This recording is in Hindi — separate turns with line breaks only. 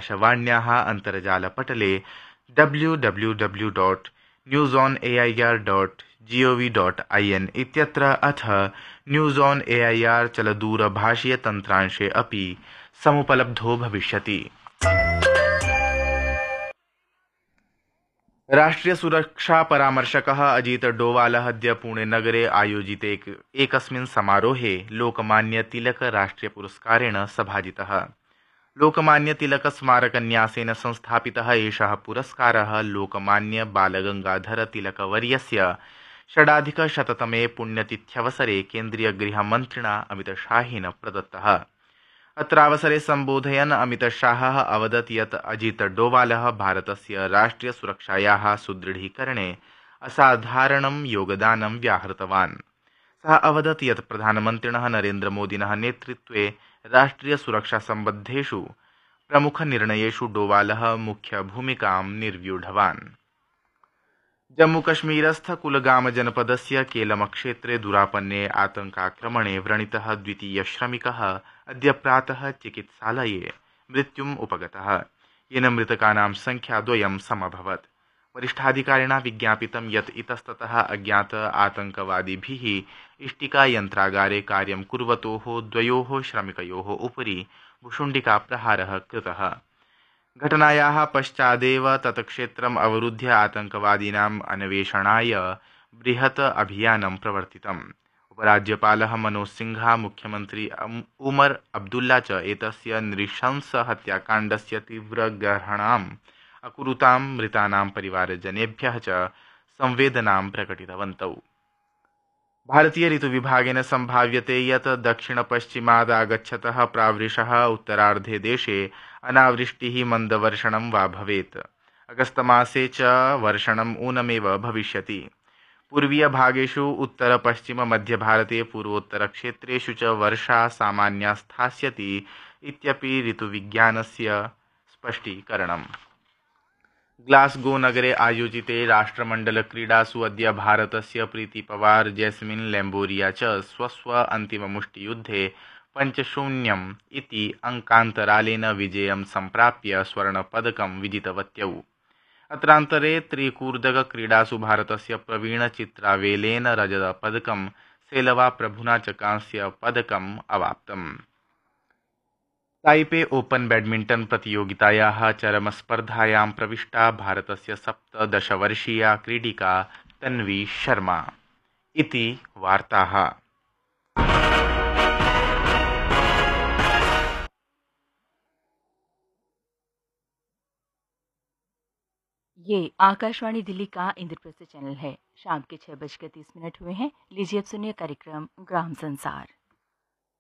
आकाशवाण्याः अन्तर्जालपटले www.newsonair.gov.in इत्यत्र अथ न्यूज़ ऑन एआईआर चलदूरभाषीयतन्त्रांशे अपि समुपलब्धो भविष्यति। राष्ट्रीय सुरक्षा परामर्शकः अजीत डोवालः अद्य पुणेनगरे आयोजिते एकस्मिन् समारोहे लोकमान्य तिलक राष्ट्रीय पुरस्कारेण सभाजितः। लोकमान्य तिलक स्मारकन्यासेन संस्थापितः एषः पुरस्कारः लोकमान्य बालगंगाधर तिलकवर्यस्य षडाधिकशततमे पुण्यतिथ्यवसरे केन्द्रीयगृहमन्त्रिणा अमितशाहेन प्रदत्तः। अत्रावसरे सम्बोधयन् अमितशाहः अवदत् यत् अजीत डोवालः भारतस्य राष्ट्रिय सुरक्षायाः सुदृढीकरणे असाधारणं योगदानं व्याहृतवान्। सः अवदत् यत् प्रधानमन्त्रिणः नरेन्द्रमोदिनः नेतृत्वे राष्ट्रिय सुरक्षा सम्बद्धेषु प्रमुखनिर्णयेषु डोवालः मुख्यभूमिकां निर्व्यूढवान्। जम्मूकश्मीरस्थ कुलगाम जनपदस्य केलमक्षेत्रे दुरापन्ने आतङ्काक्रमणे व्रणितः द्वितीयश्रमिकः अद्य प्रातः चिकित्सालये मृत्युम् उपगतः, येन मृतकानां संख्या 2 समभवत्। वरिष्ठाधिकारिणा विज्ञापितं यत् इतस्ततः अज्ञात आतङ्कवादिभिः इष्टिकायन्त्रागारे कार्यं कुर्वतोः 2 श्रमिकयोः उपरि भुशुण्डिकाप्रहारः कृतः। घटनायाः पश्चादेव तत्क्षेत्रम् अवरुध्य आतङ्कवादीनाम् अन्वेषणाय बृहत् अभियानं प्रवर्तितम्। उपराज्यपालः मनोज सिंह, मुख्यमन्त्री उमर अब्दुल्ला च एतस्य नृशंस हत्याकाण्डस्य तीव्रग्रहणाम् अकुरुतां मृतानां परिवारजनेभ्यः च संवेदनां प्रकटितवन्तौ। भारतीय ऋतुविभागेन सम्भाव्यते यत् दक्षिणपश्चिमादागच्छतः प्रावृषः उत्तरार्धे देशे अनावृष्टिः मन्दवर्षणं वा भवेत्। अगस्तमासे च वर्षणम् ऊनमेव भविष्यति। पूर्वीयभागेषु उत्तरपश्चिममध्यभारते पूर्वोत्तरक्षेत्रेषु च वर्षा सामान्या स्थास्यति इत्यपि ऋतुविज्ञानस्य स्पष्टीकरणम्। ग्लासगो नगरे आयोजिते राष्ट्रमण्डलक्रीडासु अद्य भारतस्य प्रीति पवार, जैस्मिन लैम्बोरिया च स्वस्व अन्तिममुष्टियुद्धे 5-0 इति अङ्कान्तरालेन विजयं सम्प्राप्य स्वर्णपदकं विजितवत्यौ। अत्रान्तरे त्रिकूर्दकक्रीडासु भारतस्य प्रवीण चित्रावेलेन रजतपदकं, सेलवा प्रभुना च कांस्यपदकम् अवाप्तम्। ताइपे ओपन बैडमिंटन प्रतियोगितायाः चरमस्पर्धायां प्रविष्टा भारतस्य 17-वर्षीया क्रीडिका तन्वी शर्मा। इति वार्ताः।
ये आकाशवाणी दिल्ली का इंद्रप्रस्थ चैनल है। शाम के 6:30 हुए हैं। लीजिए अब सुनिए कार्यक्रम ग्राम संसार।